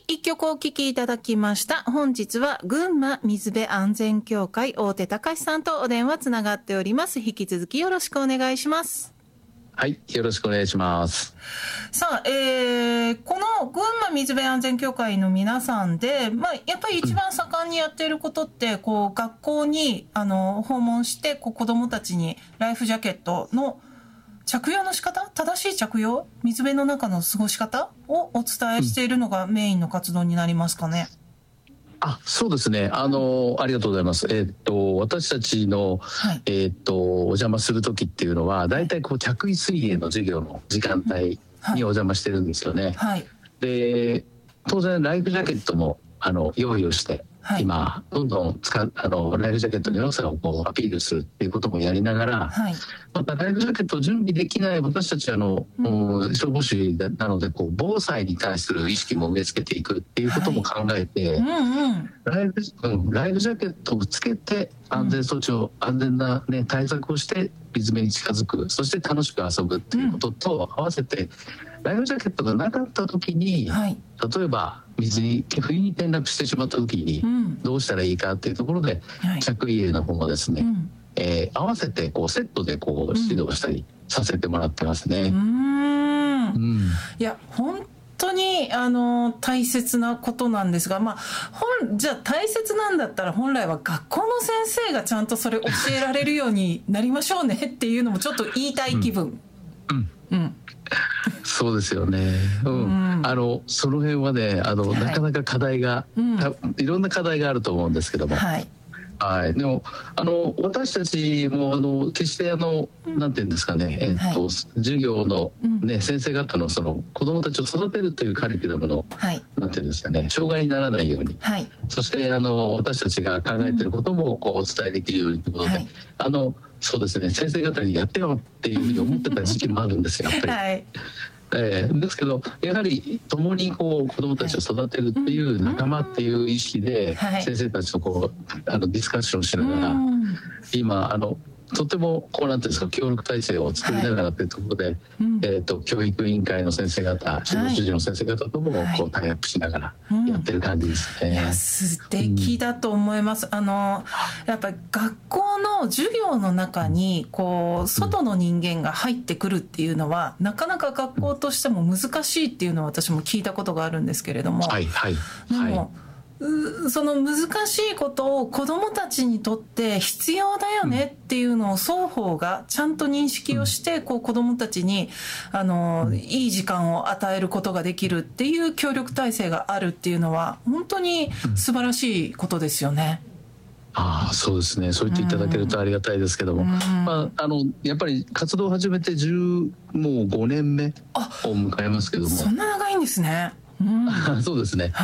一曲お聴きいただきました。本日は群馬水辺安全協会大手隆さんとお電話つながっております。引き続きよろしくお願いします。 はい、よろしくお願いします。 さあ、この群馬水辺安全協会の皆さんで、やっぱり一番盛んにやっていることって、学校に訪問して、子どもたちにライフジャケットの着用の仕方、正しい着用、水辺の中の過ごし方をお伝えしているのがメインの活動になりますかね。 そうですね。ありがとうございます。私たちの、お邪魔する時っていうのは、だいたい着衣水泳の授業の時間帯にお邪魔してるんですよね。で、当然ライフジャケットも用意をして、今どんどんライフジャケットの良さをアピールするっていうこともやりながら、またライフジャケットを準備できない私たち消防士なので防災に対する意識も植え付けていくっていうことも考えて、ライフジャケットをつけて安全措置を安全な、対策をして水辺に近づく、そして楽しく遊ぶっていうことと合わせて、ライフジャケットがなかった時に、例えば不意に転落してしまった時にどうしたらいいかっていうところで、着衣泳の方もですね、合わせてセットで指導したりさせてもらってますね。 いや本当に大切なことなんですが、じゃあ大切なんだったら本来は学校の先生がちゃんとそれ教えられるようになりましょうねっていうのもちょっと言いたい気分。 そうですよね。その辺はね、なかなか課題が、いろんな課題があると思うんですけども。でも私たちも決してなんていうんですかね、授業の、先生方の子どもたちを育てるというカリキュラムの、なんていうんですかね、障害にならないように、そして私たちが考えていることもお伝えできるようにということで、そうですね、先生方にやってよっていうふうに思ってた時期もあるんですよ、やっぱり。ですけどやはり共に子どもたちを育てるっていう仲間っていう意識で先生たちとディスカッションしながら、今とてもなんていうんですか、協力体制を作りながらというところで、教育委員会の先生方、指導主事の先生方ともタイアップしながらやってる感じですね。 いや素敵だと思います。やっぱり学校の授業の中に外の人間が入ってくるっていうのは、なかなか学校としても難しいっていうのを私も聞いたことがあるんですけれども、でもその難しいことを子どもたちにとって必要だよねっていうのを双方がちゃんと認識をして子どもたちにいい時間を与えることができるっていう協力体制があるっていうのは本当に素晴らしいことですよね。 そうですね。そう言っていただけるとありがたいですけども、やっぱり活動を始めてもう5年目を迎えますけども。 そんな長いんですね。 そうですね。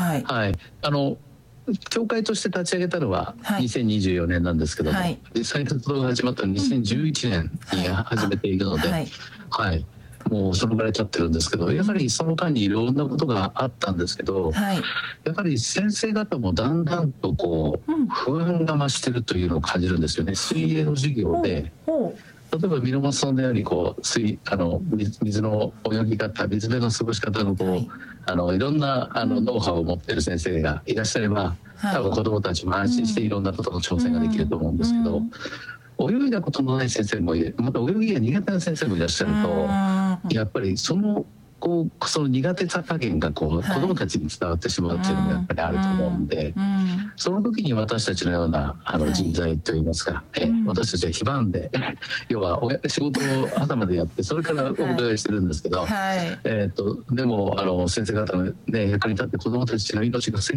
協会として立ち上げたのは2024年なんですけども、実際に活動が始まったのは2011年に始めているので、もうそのぐらい経ってるんですけど、やはりその間にいろんなことがあったんですけど、やはり先生方もだんだんと不安が増してるというのを感じるんですよね。水泳の授業で例えばミノマスさんのように水の泳ぎ方、水辺の過ごし方のいろんなノウハウを持っている先生がいらっしゃれば、多分子どもたちも安心していろんなことの挑戦ができると思うんですけど、泳いだことのない先生もまた泳ぎが苦手な先生もいらっしゃると、やっぱりその苦手さ加減が子どもたちに伝わってしまうっていうのがやっぱりあると思うんで、その時に私たちのような人材といいますか、私たちは非番で要は仕事を朝までやってそれからお伺いしてるんですけど、でも先生方の役に立って子どもたちの命が